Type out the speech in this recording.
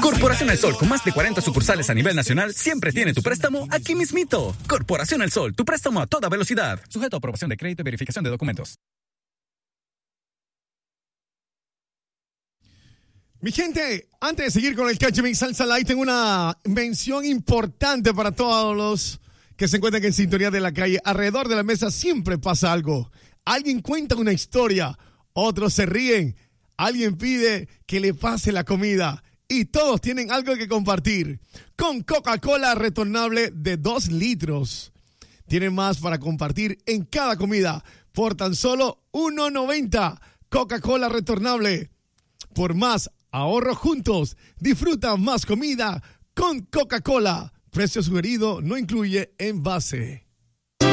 Corporación El Sol, con más de 40 sucursales a nivel nacional, siempre tiene tu préstamo aquí mismito. Corporación El Sol, tu préstamo a toda velocidad. Sujeto a aprobación de crédito y verificación de documentos. Mi gente, antes de seguir con el Catch Me Salsa Light, tengo una mención importante para todos los que se encuentran en sintonía de la calle. Alrededor de la mesa siempre pasa algo. Alguien cuenta una historia, otros se ríen, alguien pide que le pase la comida y todos tienen algo que compartir. Con Coca-Cola retornable de 2 litros. Tienen más para compartir en cada comida por tan solo $1.90. Coca-Cola retornable. Por más ahorro juntos, disfruta más comida con Coca-Cola. Precio sugerido no incluye envase.